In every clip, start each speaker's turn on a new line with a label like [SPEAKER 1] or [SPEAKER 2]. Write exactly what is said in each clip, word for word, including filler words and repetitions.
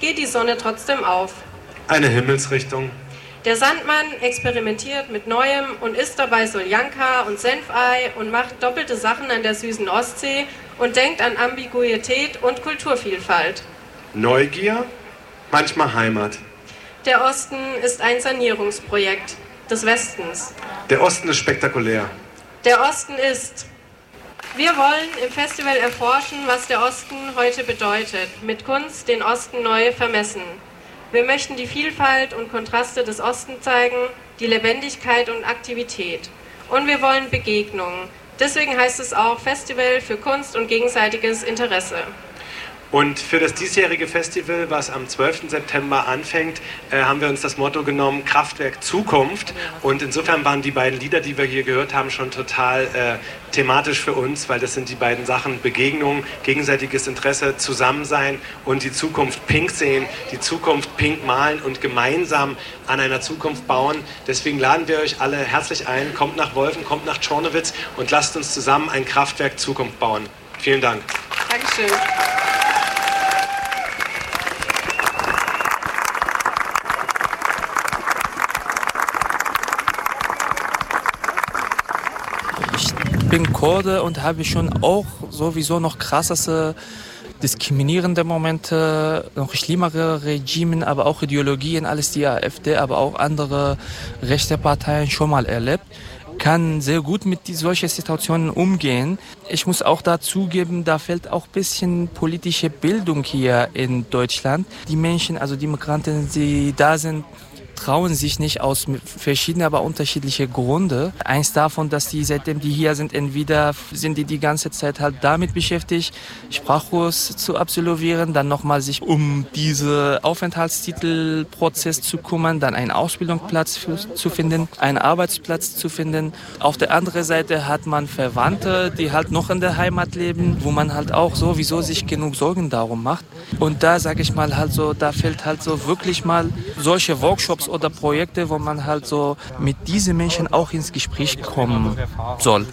[SPEAKER 1] geht die Sonne trotzdem auf.
[SPEAKER 2] Eine Himmelsrichtung.
[SPEAKER 1] Der Sandmann experimentiert mit Neuem und isst dabei Soljanka und Senfei und macht doppelte Sachen an der süßen Ostsee und denkt an Ambiguität und Kulturvielfalt.
[SPEAKER 2] Neugier, manchmal Heimat.
[SPEAKER 1] Der Osten ist ein Sanierungsprojekt des Westens.
[SPEAKER 2] Der Osten ist spektakulär.
[SPEAKER 1] Der Osten ist... Wir wollen im Festival erforschen, was der Osten heute bedeutet, mit Kunst den Osten neu vermessen. Wir möchten die Vielfalt und Kontraste des Osten zeigen, die Lebendigkeit und Aktivität. Und wir wollen Begegnungen. Deswegen heißt es auch Festival für Kunst und gegenseitiges Interesse.
[SPEAKER 2] Und für das diesjährige Festival, was am zwölften September anfängt, äh, haben wir uns das Motto genommen, Kraftwerk Zukunft. Und insofern waren die beiden Lieder, die wir hier gehört haben, schon total äh, thematisch für uns, weil das sind die beiden Sachen: Begegnung, gegenseitiges Interesse, Zusammensein und die Zukunft pink sehen, die Zukunft pink malen und gemeinsam an einer Zukunft bauen. Deswegen laden wir euch alle herzlich ein, kommt nach Wolfen, kommt nach Czornowitz und lasst uns zusammen ein Kraftwerk Zukunft bauen. Vielen Dank.
[SPEAKER 1] Dankeschön.
[SPEAKER 3] Ich bin Kurde und habe schon auch sowieso noch krasseste diskriminierende Momente, noch schlimmere Regimen, aber auch Ideologien, alles die AfD, aber auch andere rechte Parteien schon mal erlebt. Kann sehr gut mit solchen Situationen umgehen. Ich muss auch dazugeben, da fehlt auch ein bisschen politische Bildung hier in Deutschland. Die Menschen, also die Migranten, die da sind, trauen sich nicht aus verschiedenen, aber unterschiedlichen Gründen. Eins davon, dass die, seitdem die hier sind, entweder sind die die ganze Zeit halt damit beschäftigt, Sprachkurs zu absolvieren, dann nochmal sich um diesen Aufenthaltstitelprozess zu kümmern, dann einen Ausbildungsplatz für, zu finden, einen Arbeitsplatz zu finden. Auf der anderen Seite hat man Verwandte, die halt noch in der Heimat leben, wo man halt auch sowieso sich genug Sorgen darum macht. Und da sage ich mal halt so, da fehlt halt so wirklich mal solche Workshops oder Projekte, wo man halt so mit diesen Menschen auch ins Gespräch kommen soll.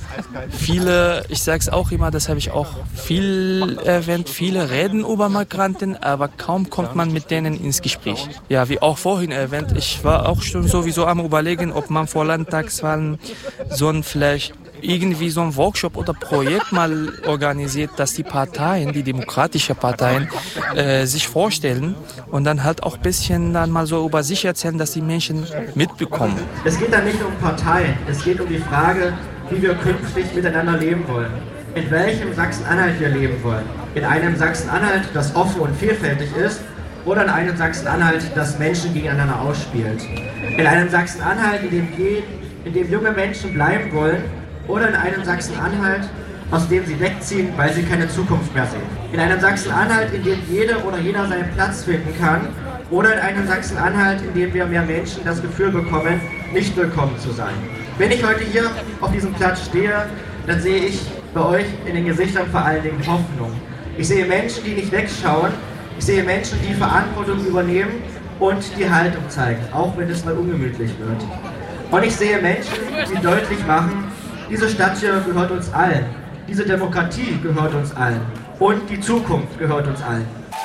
[SPEAKER 3] Viele, ich sage es auch immer, das habe ich auch viel erwähnt, viele reden über Migranten, aber kaum kommt man mit denen ins Gespräch. Ja, wie auch vorhin erwähnt, ich war auch schon sowieso am Überlegen, ob man vor Landtagswahlen so ein vielleicht irgendwie so ein Workshop oder Projekt mal organisiert, dass die Parteien, die demokratischen Parteien, äh, sich vorstellen und dann halt auch ein bisschen dann mal so über sich erzählen, dass die Menschen mitbekommen.
[SPEAKER 4] Es geht da nicht um Parteien, es geht um die Frage, wie wir künftig miteinander leben wollen. In welchem Sachsen-Anhalt wir leben wollen. In einem Sachsen-Anhalt, das offen und vielfältig ist, oder in einem Sachsen-Anhalt, das Menschen gegeneinander ausspielt. In einem Sachsen-Anhalt, in dem, in dem junge Menschen bleiben wollen, oder in einem Sachsen-Anhalt, aus dem sie wegziehen, weil sie keine Zukunft mehr sehen. In einem Sachsen-Anhalt, in dem jede oder jeder seinen Platz finden kann, oder in einem Sachsen-Anhalt, in dem wir mehr Menschen das Gefühl bekommen, nicht willkommen zu sein. Wenn ich heute hier auf diesem Platz stehe, dann sehe ich bei euch in den Gesichtern vor allen Dingen Hoffnung. Ich sehe Menschen, die nicht wegschauen, ich sehe Menschen, die Verantwortung übernehmen und die Haltung zeigen, auch wenn es mal ungemütlich wird. Und ich sehe Menschen, die deutlich machen, diese Stadt hier gehört uns allen. Diese Demokratie gehört uns allen. Und die Zukunft gehört uns allen.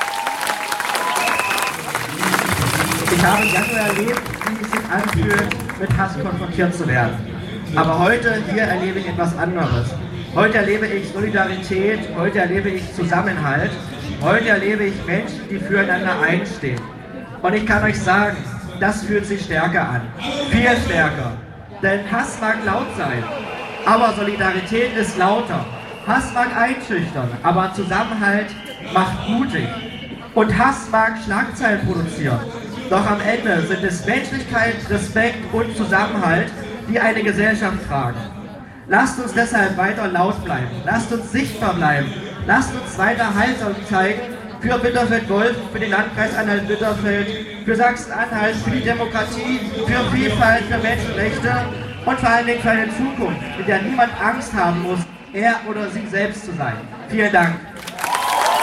[SPEAKER 4] Ich habe im Januar erlebt, wie es sich anfühlt, mit Hass konfrontiert zu werden. Aber heute, hier erlebe ich etwas anderes. Heute erlebe ich Solidarität, heute erlebe ich Zusammenhalt. Heute erlebe ich Menschen, die füreinander einstehen. Und ich kann euch sagen, das fühlt sich stärker an. Viel stärker. Denn Hass mag laut sein. Aber Solidarität ist lauter. Hass mag einschüchtern, aber Zusammenhalt macht mutig. Und Hass mag Schlagzeilen produzieren. Doch am Ende sind es Menschlichkeit, Respekt und Zusammenhalt, die eine Gesellschaft tragen. Lasst uns deshalb weiter laut bleiben. Lasst uns sichtbar bleiben. Lasst uns weiter Haltung zeigen für Bitterfeld-Wolfen, für den Landkreis Anhalt-Bitterfeld, für Sachsen-Anhalt, für die Demokratie, für Vielfalt, für Menschenrechte. Und vor allen Dingen für eine Zukunft, in der niemand Angst haben muss, er oder sie selbst zu sein. Vielen Dank.